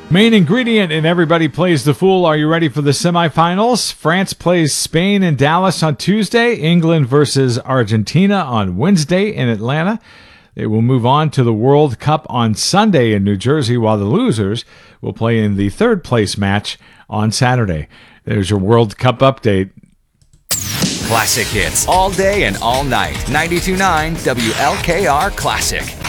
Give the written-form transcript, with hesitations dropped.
Main ingredient in Everybody Plays the Fool. Are you ready for the semifinals? France plays Spain in Dallas on Tuesday. England versus Argentina on Wednesday in Atlanta. They will move on to the World Cup on Sunday in New Jersey, while the losers will play in the third place match on Saturday. There's your World Cup update. Classic hits all day and all night. 92.9 WLKR Classic.